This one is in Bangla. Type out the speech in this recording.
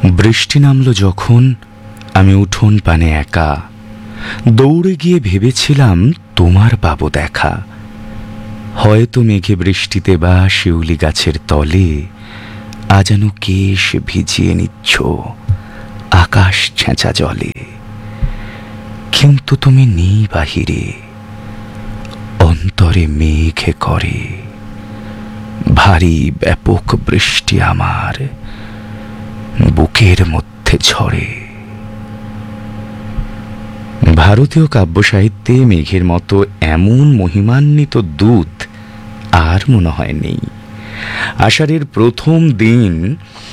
বৃষ্টি নামল যখন আমি উঠোন পানে একা দৌড়ে গিয়ে ভেবেছিলাম তোমার পাবো দেখা। হয়তো মেঘে বৃষ্টিতে বা শিউলি গাছের তলে আজানো কেশ ভিজিয়ে নিচ্ছ আকাশ ছেঁচা জলে। কিন্তু তুমি নেই বাহিরে, অন্তরে মেঘে করে ভারী ব্যাপক বৃষ্টি আমার বুকের মধ্যে ঝরে। ভারতীয় কাব্য সাহিত্যে মেঘের মতো এমন মহিমান্বিত দূত আর মনে হয় নেই। আষাঢ়ের প্রথম দিন